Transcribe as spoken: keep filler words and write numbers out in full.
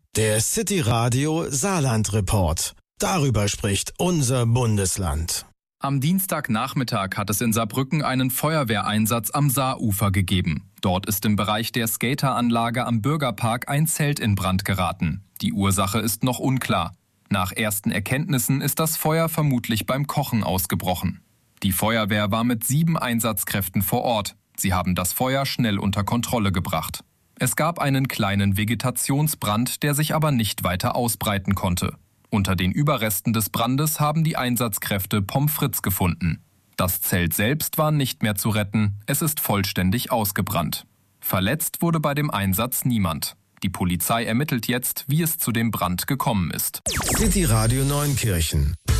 Der City Radio Saarland Report. Darüber spricht unser Bundesland. Am Dienstagnachmittag hat es in Saarbrücken einen Feuerwehreinsatz am Saarufer gegeben. Dort ist im Bereich der Skateranlage am Bürgerpark ein Zelt in Brand geraten. Die Ursache ist noch unklar. Nach ersten Erkenntnissen ist das Feuer vermutlich beim Kochen ausgebrochen. Die Feuerwehr war mit sieben Einsatzkräften vor Ort. Sie haben das Feuer schnell unter Kontrolle gebracht. Es gab einen kleinen Vegetationsbrand, der sich aber nicht weiter ausbreiten konnte. Unter den Überresten des Brandes haben die Einsatzkräfte Pommes frites gefunden. Das Zelt selbst war nicht mehr zu retten, es ist vollständig ausgebrannt. Verletzt wurde bei dem Einsatz niemand. Die Polizei ermittelt jetzt, wie es zu dem Brand gekommen ist. City Radio Neunkirchen